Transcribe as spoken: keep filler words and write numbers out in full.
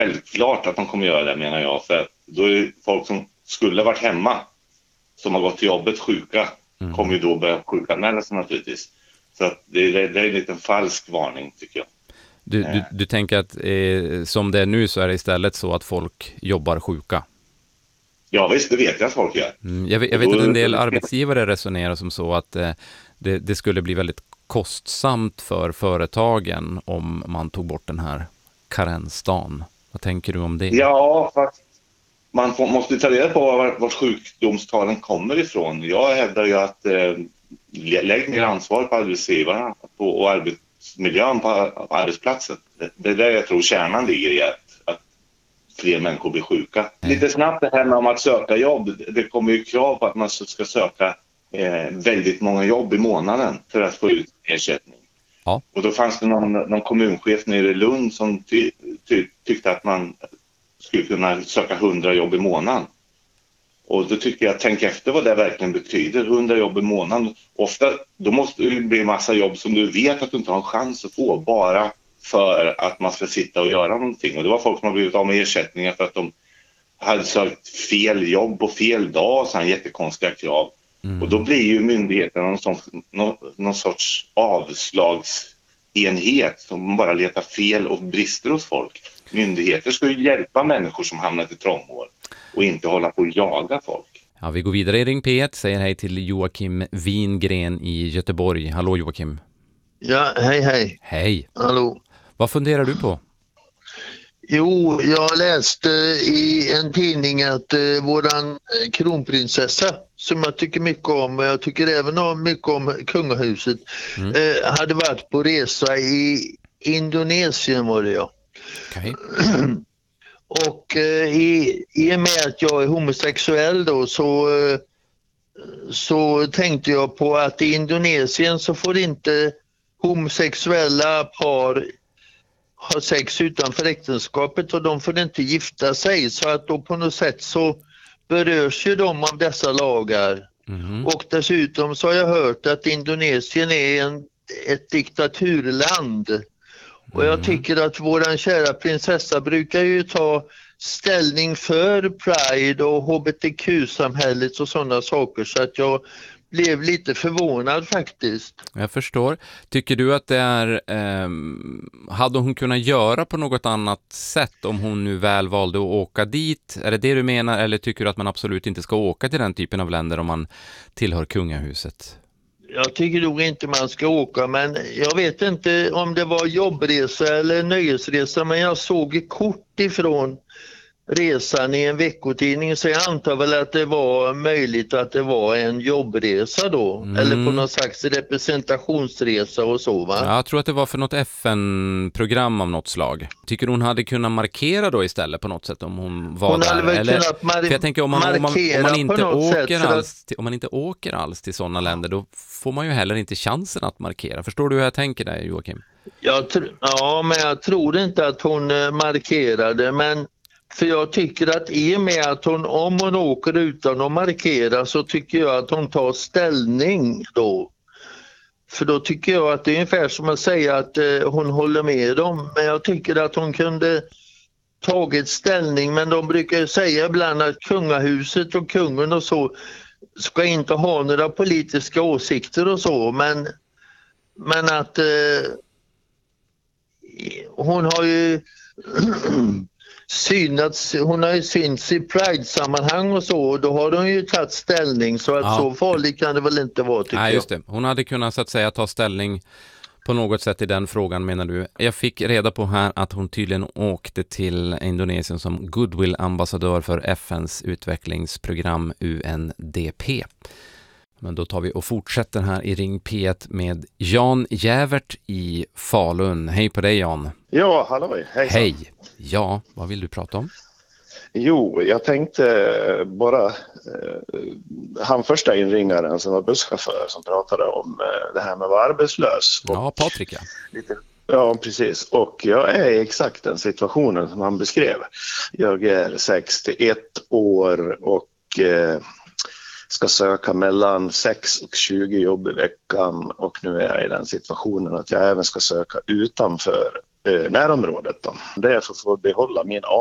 självklart att de kommer göra det, menar jag. För då är det folk som skulle varit hemma, som har gått till jobbet sjuka, mm. kommer ju då börja sjukanmäla sig naturligtvis. Så att det, är, det är en liten falsk varning, tycker jag. Du, du, du tänker att eh, som det är nu så är det istället så att folk jobbar sjuka? Ja visst, det vet jag att folk gör. Mm, jag, vet, jag vet att en del arbetsgivare resonerar som så att eh, det, det skulle bli väldigt kostsamt för företagen om man tog bort den här karensdagen. Vad tänker du om det? Ja, fast man får, måste ta reda på var, var sjukdomstalen kommer ifrån. Jag hävdar ju att eh, lägg mer ansvar på arbetsgivarna på, och arbetsmiljön på arbetsplatsen. Det, det är där jag tror kärnan ligger i att, att fler människor blir sjuka. Mm. Lite snabbt det här med om att söka jobb. Det kommer ju krav på att man ska söka eh, väldigt många jobb i månaden för att få ut ersättning. Ja. Och då fanns det någon, någon kommunchef nere i Lund som ty, ty, tyckte att man skulle kunna söka hundra jobb i månaden. Och då tycker jag, tänk efter vad det verkligen betyder, hundra jobb i månaden. Ofta, då måste det bli en massa jobb som du vet att du inte har en chans att få bara för att man ska sitta och göra någonting. Och det var folk som har blivit av med ersättningar för att de hade sökt fel jobb på fel dag och så här jättekonstiga krav. Mm. Och då blir ju myndigheten någon, sån, någon, någon sorts avslagsenhet som bara letar fel och brister hos folk. Myndigheter ska ju hjälpa människor som hamnat i trångmål och inte hålla på att jaga folk. Ja, vi går vidare i Ring P ett, säger hej till Joakim Wingren i Göteborg. Hallå Joakim. Ja, hej hej. Hej. Hallå. Vad funderar du på? Jo, jag läste i en tidning att eh, våran kronprinsessa, som jag tycker mycket om, och jag tycker även om mycket om kungahuset, mm. eh, hade varit på resa i Indonesien, var det ja. Okay. Och eh, i, i och med att jag är homosexuell då så, eh, så tänkte jag på att i Indonesien så får inte homosexuella par ha sex utanför äktenskapet och de får inte gifta sig, så att då på något sätt så berörs ju de av dessa lagar. Mm. Och dessutom så har jag hört att Indonesien är en, ett diktaturland. Och jag tycker att våran kära prinsessa brukar ju ta ställning för Pride och H B T Q-samhället och sådana saker, så att jag blev lite förvånad faktiskt. Jag förstår. Tycker du att det är eh, hade hon kunnat göra på något annat sätt om hon nu väl valde att åka dit? Är det det du menar, eller tycker du att man absolut inte ska åka till den typen av länder om man tillhör kungahuset? Jag tycker nog inte man ska åka, men jag vet inte om det var jobbresa eller nöjesresa, men jag såg kort ifrån resan i en veckotidning, så jag antar väl att det var möjligt att det var en jobbresa då, mm. eller på någon slags representationsresa och så, va? Ja, jag tror att det var för något F N-program av något slag. Tycker hon hade kunnat markera då istället på något sätt om hon var hon där? Hade väl eller, kunnat mar- för jag tänker om man, om man, om man inte åker sätt, alls till, om man inte åker alls till sådana länder, då får man ju heller inte chansen att markera. Förstår du hur jag tänker där, Joakim? Jag tr- ja, men jag tror inte att hon eh, markerade, men för jag tycker att i och med att hon, om hon åker utan att markera, så tycker jag att hon tar ställning då. För då tycker jag att det är ungefär som att säga att eh, hon håller med dem. Men jag tycker att hon kunde tagit ställning, men de brukar säga ibland att kungahuset och kungen och så ska inte ha några politiska åsikter och så. Men, men att eh, hon har ju... synats, hon har ju synts i Pride-sammanhang och så, och då har hon ju tagit ställning, så att ja. Så farligt kan det väl inte vara, tycker Nej, just jag. det. Hon hade kunnat så att säga ta ställning på något sätt i den frågan, menar du. Jag fick reda på här att hon tydligen åkte till Indonesien som goodwill-ambassadör för F N:s utvecklingsprogram U N D P. Men då tar vi och fortsätter här i Ring P ett med Jan Jävert i Falun. Hej på dig, Jan. Ja, halloj. Hejsan. Hej. Ja, vad vill du prata om? Jo, jag tänkte bara eh, han första inringaren som var busschaufför som pratade om eh, det här med att vara arbetslös. Och ja, Patrik. Ja. Lite, ja, precis. Och jag är i exakt den situationen som han beskrev. Jag är sextioett år och eh, ska söka mellan sex och tjugo jobb i veckan, och nu är jag i den situationen att jag även ska söka utanför eh, närområdet. Då. Det är för att få behålla min